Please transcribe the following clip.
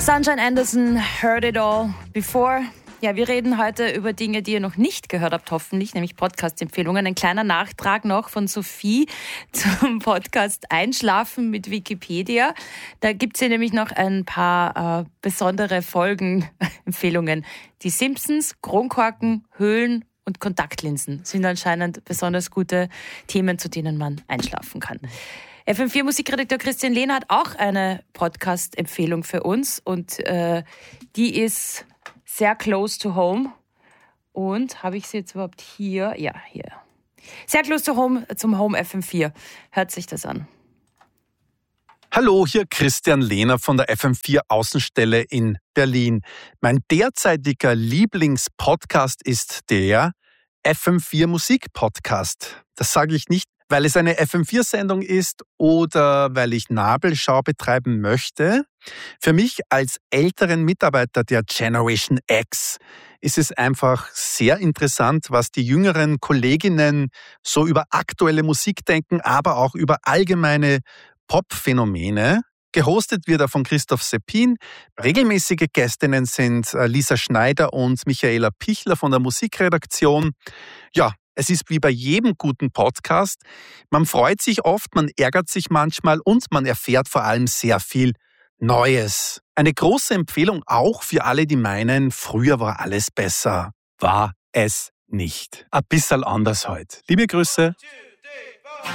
Sunshine Anderson, Heard It All Before. Ja, wir reden heute über Dinge, die ihr noch nicht gehört habt, hoffentlich, nämlich Podcast-Empfehlungen. Ein kleiner Nachtrag noch von Sophie zum Podcast Einschlafen mit Wikipedia. Da gibt's hier nämlich noch ein paar besondere Folgenempfehlungen. Die Simpsons, Kronkorken, Höhlen und Kontaktlinsen sind anscheinend besonders gute Themen, zu denen man einschlafen kann. FM4 Musikredakteur Christian Lehner hat auch eine Podcast-Empfehlung für uns und die ist sehr close to home. Und habe ich sie jetzt überhaupt hier? Ja, hier. Sehr close to home zum Home FM4. Hört sich das an. Hallo, hier Christian Lehner von der FM4 Außenstelle in Berlin. Mein derzeitiger Lieblingspodcast ist der FM4 Musikpodcast. Das sage ich nicht, weil es eine FM4-Sendung ist oder weil ich Nabelschau betreiben möchte. Für mich als älteren Mitarbeiter der Generation X ist es einfach sehr interessant, was die jüngeren Kolleginnen so über aktuelle Musik denken, aber auch über allgemeine Pop-Phänomene. Gehostet wird er von Christoph Seppin. Regelmäßige Gästinnen sind Lisa Schneider und Michaela Pichler von der Musikredaktion. Ja, es ist wie bei jedem guten Podcast. Man freut sich oft, man ärgert sich manchmal und man erfährt vor allem sehr viel Neues. Eine große Empfehlung auch für alle, die meinen, früher war alles besser. War es nicht. Ein bisschen anders heute. Liebe Grüße.